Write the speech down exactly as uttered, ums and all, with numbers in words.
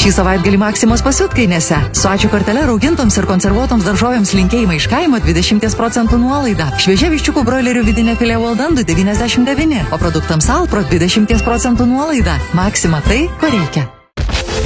Šį savaitgalį Maksimos pasiutkainėse. Su ačiū kortele raugintoms ir konservuotoms daržovėms linkėjimai iš kaimo dvidešimt procentų nuolaida. Šviežia viščiukų broilerių vidinė filė Waldandų devyniasdešimt devyni, o produktams Alpro dvidešimt procentų nuolaida. Maksima tai, ko reikia.